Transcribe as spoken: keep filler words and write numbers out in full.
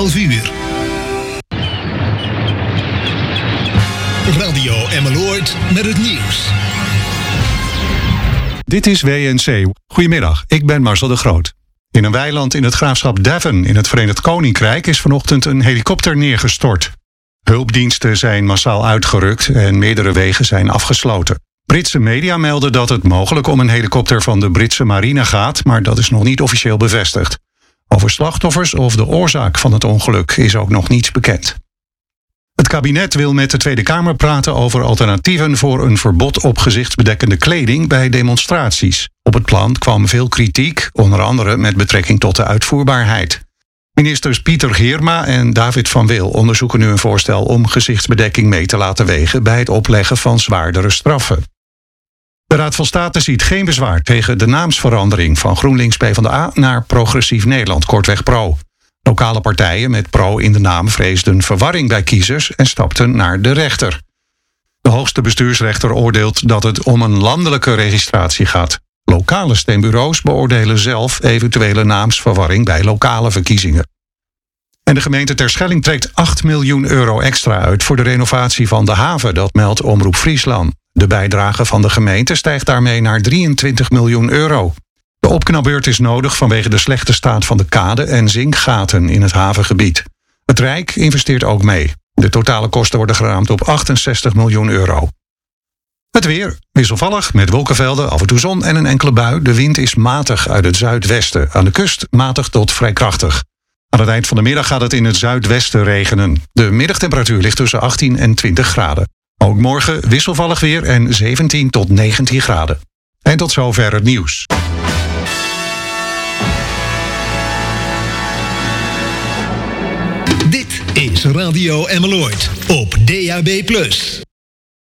twaalf uur. Radio Emmeloord met het nieuws. Dit is W N C. Goedemiddag, ik ben Marcel de Groot. In een weiland in het graafschap Devon in het Verenigd Koninkrijk is vanochtend een helikopter neergestort. Hulpdiensten zijn massaal uitgerukt en meerdere wegen zijn afgesloten. Britse media melden dat het mogelijk om een helikopter van de Britse marine gaat, maar dat is nog niet officieel bevestigd. Over slachtoffers of de oorzaak van het ongeluk is ook nog niets bekend. Het kabinet wil met de Tweede Kamer praten over alternatieven voor een verbod op gezichtsbedekkende kleding bij demonstraties. Op het plan kwam veel kritiek, onder andere met betrekking tot de uitvoerbaarheid. Ministers Pieter Heerma en David van Wil onderzoeken nu een voorstel om gezichtsbedekking mee te laten wegen bij het opleggen van zwaardere straffen. De Raad van State ziet geen bezwaar tegen de naamsverandering van GroenLinks PvdA naar Progressief Nederland, kortweg PRO. Lokale partijen met PRO in de naam vreesden verwarring bij kiezers en stapten naar de rechter. De hoogste bestuursrechter oordeelt dat het om een landelijke registratie gaat. Lokale stembureaus beoordelen zelf eventuele naamsverwarring bij lokale verkiezingen. En de gemeente Terschelling trekt acht miljoen euro extra uit voor de renovatie van de haven, dat meldt Omroep Friesland. De bijdrage van de gemeente stijgt daarmee naar drieëntwintig miljoen euro. De opknapbeurt is nodig vanwege de slechte staat van de kade en zinkgaten in het havengebied. Het Rijk investeert ook mee. De totale kosten worden geraamd op achtenzestig miljoen euro. Het weer wisselvallig met wolkenvelden, af en toe zon en een enkele bui. De wind is matig uit het zuidwesten. Aan de kust matig tot vrij krachtig. Aan het eind van de middag gaat het in het zuidwesten regenen. De middagtemperatuur ligt tussen achttien en twintig graden. Ook morgen wisselvallig weer en zeventien tot negentien graden. En tot zover het nieuws. Dit is Radio Emmeloord op D A B plus.